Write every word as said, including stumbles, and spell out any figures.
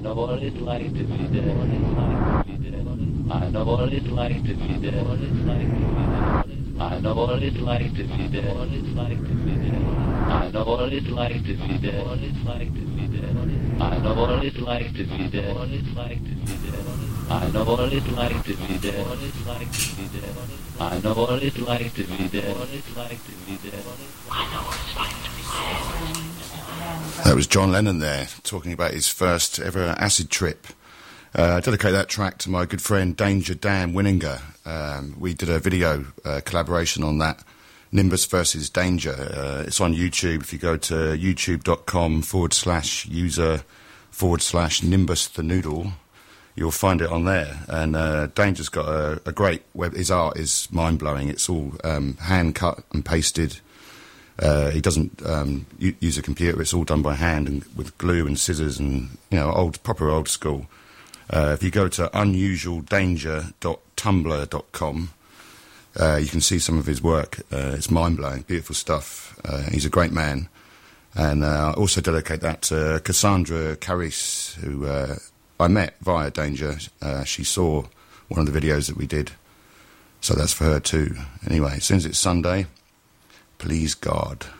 know what it's like to be dead. I know what it's like to be dead. I know what it's like to be dead. I know what it's like to be dead. I know what it's like to be dead. I know what it's like to be dead. I know what it's like to be dead. I know what it's like to be dead. That was John Lennon there, talking about his first ever acid trip. Uh, I dedicate that track to my good friend Danger Dan Winninger. Um, we did a video uh, collaboration on that, Nimbus versus Danger. Uh, it's on YouTube. If you go to youtube.com forward slash user forward slash Nimbus the Noodle, you'll find it on there. And uh, Danger's got a, a great web. His art is mind-blowing. It's all um, hand-cut and pasted. Uh, he doesn't um, u- use a computer. It's all done by hand and with glue and scissors and, you know, old, proper old school. Uh, if you go to unusual danger dot tumblr dot com, uh, you can see some of his work. Uh, it's mind-blowing, beautiful stuff. Uh, he's a great man. And uh, I also dedicate that to Cassandra Caris, who uh, I met via Danger. Uh, she saw one of the videos that we did. So that's for her too. Anyway, as soon as it's Sunday, please God.